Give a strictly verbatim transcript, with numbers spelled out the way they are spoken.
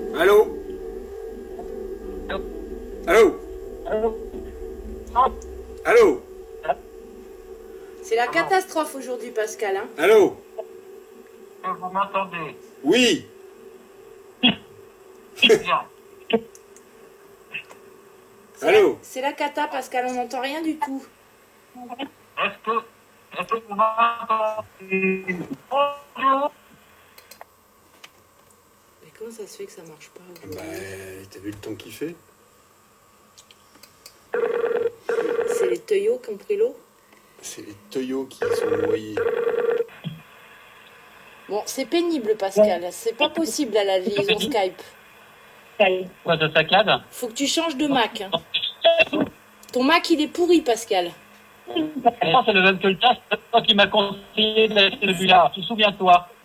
Allô? Allô? Allô? C'est la catastrophe aujourd'hui, Pascal. Hein. Allô? Vous m'entendez? Oui. Bien. Allô? C'est la cata, Pascal, on n'entend rien du tout. Est-ce que, est-ce que vous m'entendez? Bonjour. Mais comment ça se fait que ça marche pas aujourd'hui? Bah, t'as vu le temps qu'il fait? C'est les teuillots qui ont pris l'eau? C'est les Toyos qui sont noyés. Bon, c'est pénible, Pascal. C'est pas possible à la liaison Skype. Quoi, de saccade? Faut que tu changes de Mac. Hein. Ton Mac, il est pourri, Pascal. C'est le même que le test, c'est toi qui m'as conseillé d'acheter celui-là. Tu te souviens-toi?